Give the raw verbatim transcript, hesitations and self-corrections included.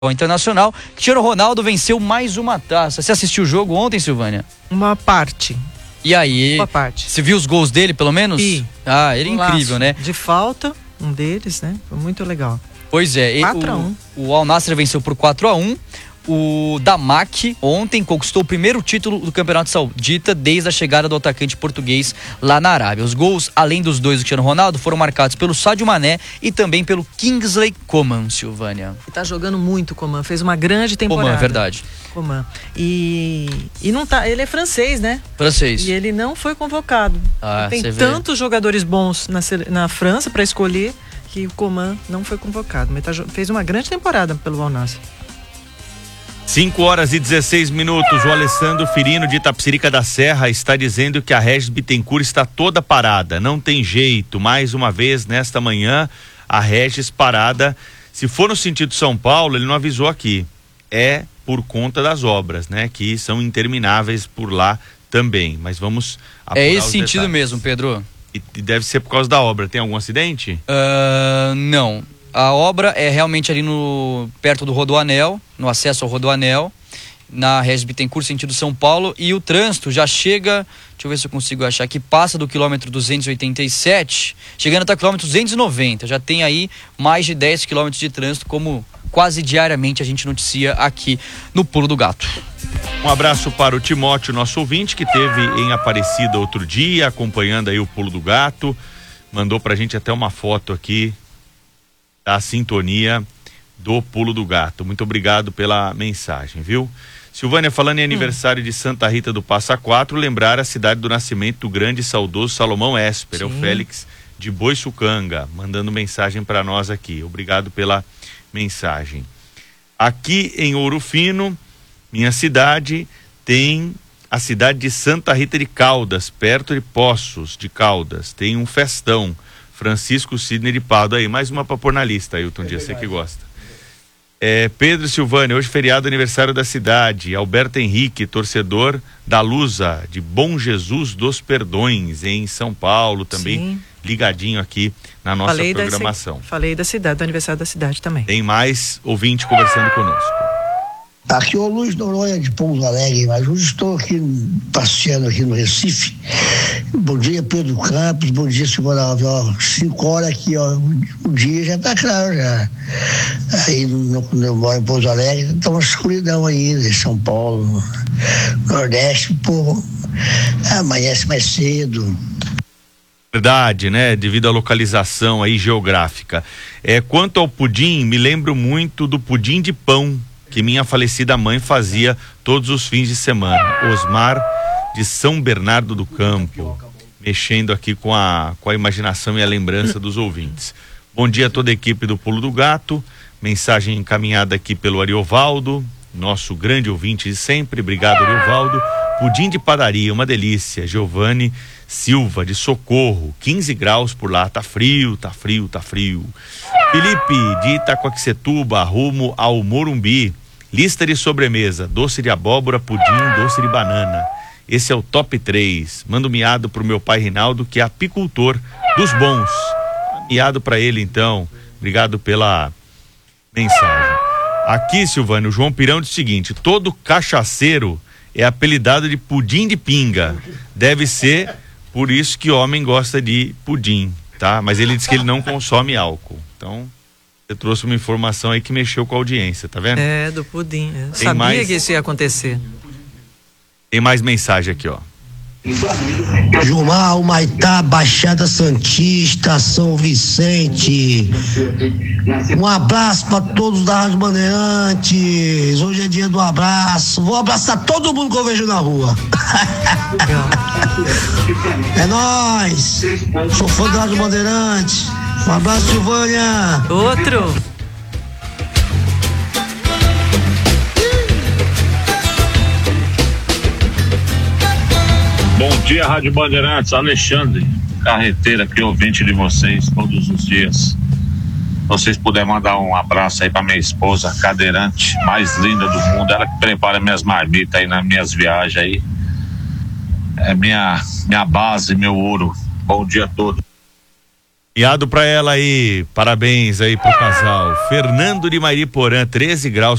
Internacional. Cristiano Ronaldo venceu mais uma taça. Você assistiu o jogo ontem, Silvânia? Uma parte. E aí? Uma parte. Você viu os gols dele, pelo menos? E ah, ele é incrível, né? De falta, um deles, né? Foi muito legal. Pois é. quatro a um. O, o Al Nassr venceu por quatro a um. O Damac ontem conquistou o primeiro título do Campeonato Saudita desde a chegada do atacante português lá na Arábia. Os gols, além dos dois do Cristiano Ronaldo, foram marcados pelo Sadio Mané e também pelo Kingsley Coman, Silvânia. Ele tá jogando muito, Coman. Fez uma grande temporada. Coman, verdade. Coman. E, e não tá, ele é francês, né? Francês. E ele não foi convocado. Ah, Tem vê. tantos jogadores bons na, na França para escolher que o Coman não foi convocado. Mas tá, fez uma grande temporada pelo Al Nassr. cinco horas e dezesseis minutos, o Alessandro Firino de Itapecerica da Serra está dizendo que a Regis Bittencourt está toda parada, não tem jeito, mais uma vez nesta manhã a Regis parada. Se for no sentido São Paulo, ele não avisou aqui, é por conta das obras, né, que são intermináveis por lá também, mas vamos apurar É esse os sentido detalhes. mesmo, Pedro. E, e deve ser por causa da obra. Tem algum acidente? Uh, não. A obra é realmente ali no perto do Rodoanel, no acesso ao Rodoanel, na Regis Bittencourt, sentido São Paulo, e o trânsito já chega, deixa eu ver se eu consigo achar aqui, passa do quilômetro duzentos e oitenta e sete, chegando até o quilômetro duzentos e noventa, já tem aí mais de dez quilômetros de trânsito, como quase diariamente a gente noticia aqui no Pulo do Gato. Um abraço para o Timóteo, nosso ouvinte, que teve em Aparecida outro dia, acompanhando aí o Pulo do Gato, mandou pra gente até uma foto aqui da sintonia do Pulo do Gato. Muito obrigado pela mensagem, viu? Silvânia, falando em aniversário hum. de Santa Rita do Passa Quatro, lembrar a cidade do nascimento do grande e saudoso Salomão Esper, Sim. é o Félix de Boiçucanga, mandando mensagem para nós aqui. Obrigado pela mensagem. Aqui em Ouro Fino, minha cidade, tem a cidade de Santa Rita de Caldas, perto de Poços de Caldas. Tem um festão. Francisco Sidney de Pado aí, mais uma pra pôr na lista, Ailton Dias, você que gosta. É, Pedro Silvânia, hoje feriado aniversário da cidade. Alberto Henrique, torcedor da Lusa, de Bom Jesus dos Perdões, em São Paulo, também Sim. ligadinho aqui na nossa falei programação. Da, falei da cidade, do aniversário da cidade também. Tem mais ouvinte conversando conosco. Aqui é o Luiz Noronha de Pouso Alegre, mas hoje estou aqui passeando aqui no Recife. Bom dia, Pedro Campos, bom dia, Silvana Alves, ó, cinco horas aqui, ó, o dia já tá claro já. Aí, no, quando eu moro em Pouso Alegre, tá uma escuridão ainda, em São Paulo, Nordeste, pô, amanhece mais cedo. Verdade, né? Devido à localização aí geográfica. É, quanto ao pudim, me lembro muito do pudim de pão que minha falecida mãe fazia todos os fins de semana. Osmar de São Bernardo do Campo, mexendo aqui com a, com a imaginação e a lembrança dos ouvintes. Bom dia a toda a equipe do Pulo do Gato, mensagem encaminhada aqui pelo Ariovaldo, nosso grande ouvinte de sempre, obrigado Ariovaldo. Pudim de padaria, uma delícia. Giovanni Silva de Socorro, quinze graus por lá, tá frio, tá frio, tá frio. Felipe de Itacoaxetuba, rumo ao Morumbi, lista de sobremesa, doce de abóbora, pudim, doce de banana. Esse é o top três. Manda um miado pro meu pai Rinaldo, que é apicultor dos bons. Miado para ele então. Obrigado pela mensagem. Aqui, Silvano, o João Pirão diz o seguinte: todo cachaceiro é apelidado de pudim de pinga. Deve ser por isso que homem gosta de pudim, tá? Mas ele diz que ele não consome álcool. Então, você trouxe uma informação aí que mexeu com a audiência, tá vendo? É, do pudim. Eu Tem sabia mais... que isso ia acontecer. Tem mais mensagem aqui, ó. Gilmar, Humaitá, Baixada Santista, São Vicente. Um abraço para todos da Rádio Bandeirantes. Hoje é dia do abraço. Vou abraçar todo mundo que eu vejo na rua. É nóis. Sou fã da Rádio Bandeirantes. Um abraço, Silvânia. Outro. Bom dia, Rádio Bandeirantes. Alexandre, carreteira aqui, ouvinte de vocês todos os dias. Se vocês puderem mandar um abraço aí pra minha esposa, cadeirante, mais linda do mundo. Ela que prepara minhas marmitas aí nas minhas viagens aí. É minha, minha base, meu ouro. Bom dia a todos. Miado pra ela aí, parabéns aí pro casal. Fernando de Mariporã, treze graus.